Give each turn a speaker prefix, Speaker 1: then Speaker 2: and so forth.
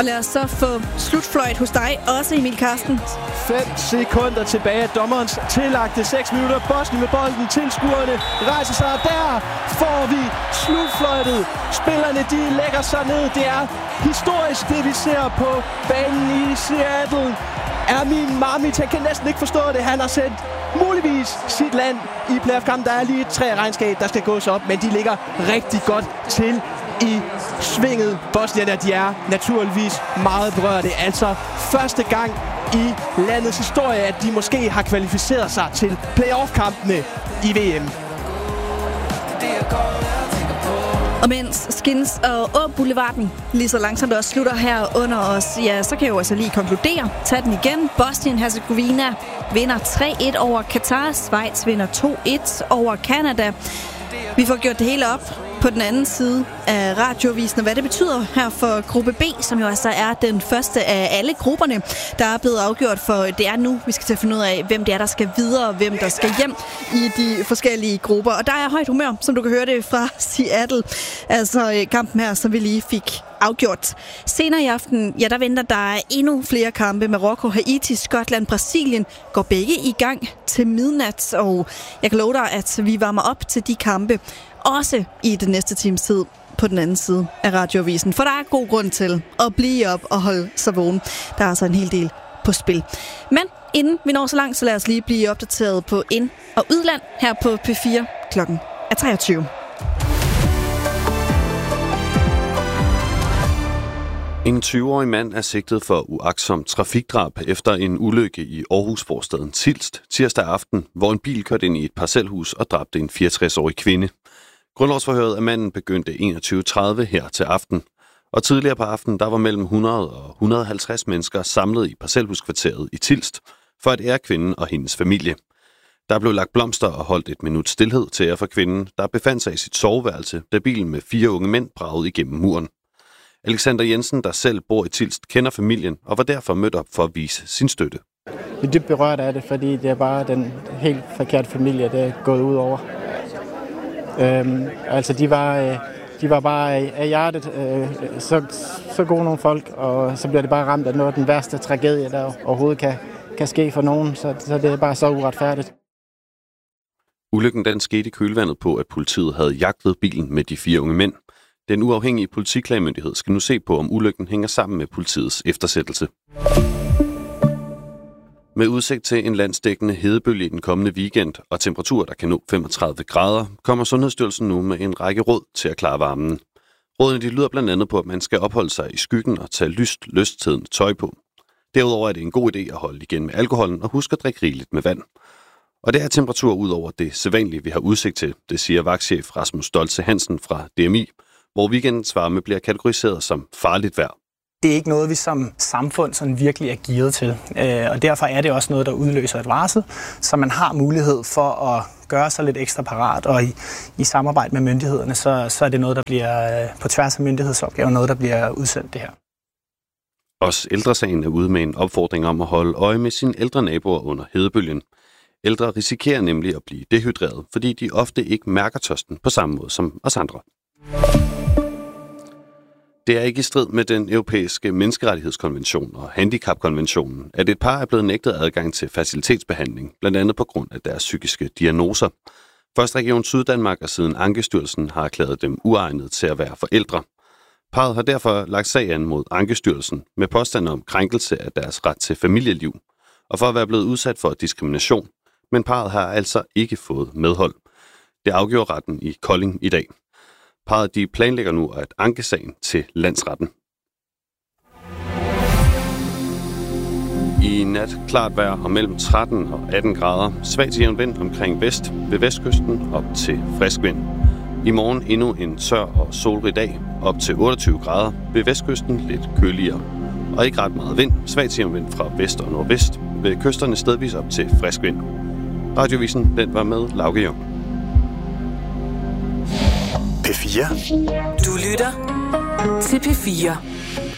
Speaker 1: Og lad os så få slutfløjt hos dig også, Emil Karsten.
Speaker 2: 5 sekunder tilbage af dommerens tillagte 6 minutter. Bosnien med bolden. Tilskuerne rejser sig, og der får vi slutfløjtet. Spillerne, de lægger sig ned. Det er historisk, det vi ser på banen i Seattle. Amin Mamit, han kan næsten ikke forstå det. Han har sendt muligvis sit land i playoff-kampen. Der er lige 3 regnskab, der skal gås op, men de ligger rigtig godt til i svinget. Bosnierne, de er naturligvis meget berørte. Altså første gang i landets historie, at de måske har kvalificeret sig til playoff-kampene i VM.
Speaker 1: Og mens Skins og Boulevarden lige så langsomt også slutter her under os, ja, så kan jeg jo altså lige konkludere. Tag den igen. Bosnien-Herzegovina vinder 3-1 over Katar. Schweiz vinder 2-1 over Canada. Vi får gjort det hele op på den anden side af radiovisen, og hvad det betyder her for gruppe B, som jo altså er den første af alle grupperne, der er blevet afgjort, for det er nu, vi skal til at finde ud af, hvem det er, der skal videre, og hvem der skal hjem i de forskellige grupper. Og der er højt humør, som du kan høre det fra Seattle. Altså kampen her, som vi lige fik afgjort. Senere i aften, ja, der venter der endnu flere kampe. Marokko, Haiti, Skotland, Brasilien går begge i gang til midnat, og jeg kan love dig, at vi varmer op til de kampe også i den næste times tid på den anden side af radiovisen. For der er god grund til at blive op og holde sig vågen. Der er altså en hel del på spil. Men inden vi når så langt, så lad os lige blive opdateret på ind- og udland her på P4. Klokken er 23.
Speaker 3: En 20-årig mand er sigtet for uagtsomt trafikdrab efter en ulykke i Aarhus-forstaden Tilst tirsdag aften, hvor en bil kørte ind i et parcelhus og dræbte en 64-årig kvinde. Grundlovsforhøret af manden begyndte 21.30 her til aften, og tidligere på aftenen der var mellem 100 og 150 mennesker samlet i parcelhuskvarteret i Tilst for at ære kvinden og hendes familie. Der blev lagt blomster og holdt et minut stilhed til ære for kvinden, der befandt sig i sit soveværelse, da bilen med 4 unge mænd bragede igennem muren. Alexander Jensen, der selv bor i Tilst, kender familien og var derfor mødt op for at vise sin støtte.
Speaker 4: Jeg er dybt berørt af det, fordi det er bare den helt forkerte familie, det er gået ud over. Altså de var bare af hjertet så gode nogle folk, og så bliver det bare ramt af noget af den værste tragedie, der overhovedet kan ske for nogen, så det er bare så uretfærdigt.
Speaker 3: Ulykken den skete i kølvandet på, at politiet havde jagtet bilen med de 4 unge mænd. Den uafhængige politiklagemyndighed skal nu se på, om ulykken hænger sammen med politiets eftersættelse. Med udsigt til en landsdækkende hedebølge i den kommende weekend og temperaturer, der kan nå 35 grader, kommer Sundhedsstyrelsen nu med en række råd til at klare varmen. Rådene de lyder blandt andet på, at man skal opholde sig i skyggen og tage løsttidende tøj på. Derudover er det en god idé at holde igen med alkoholen og huske at drikke rigeligt med vand. Og det er temperatur ud over det sædvanlige, vi har udsigt til, det siger vagtchef Rasmus Stoltze Hansen fra DMI, hvor weekendens varme bliver kategoriseret som farligt vejr.
Speaker 5: Det er ikke noget, vi som samfund sådan virkelig er gearet til, og derfor er det også noget, der udløser et varsel, så man har mulighed for at gøre sig lidt ekstra parat, og i samarbejde med myndighederne, så er det noget, der bliver på tværs af myndighedsopgaver, noget, der bliver udsendt det her.
Speaker 3: Også Ældresagen er ude med en opfordring om at holde øje med sine ældre naboer under hedebølgen. Ældre risikerer nemlig at blive dehydreret, fordi de ofte ikke mærker tørsten på samme måde som os andre. Det er ikke i strid med den europæiske menneskerettighedskonvention og handicapkonventionen, at et par er blevet nægtet adgang til facilitetsbehandling, blandt andet på grund af deres psykiske diagnoser. Først Region Syddanmark og siden Ankestyrelsen har erklæret dem uegnet til at være forældre. Parret har derfor lagt sag an mod Ankestyrelsen med påstand om krænkelse af deres ret til familieliv og for at være blevet udsat for diskrimination, men parret har altså ikke fået medhold. Det afgjorde retten i Kolding i dag. Parret de planlægger nu at anke sagen til landsretten. I nat klart vejr og mellem 13 og 18 grader. Svag til jævn vind omkring vest ved vestkysten op til frisk vind. I morgen endnu en tør og solrig dag op til 28 grader. Ved vestkysten lidt køligere. Og ikke ret meget vind. Svag til jævn vind fra vest og nordvest. Ved kysterne stedvis op til frisk vind. Radiovisen den var med Lauke Jung.
Speaker 6: P4. Du lytter til P4.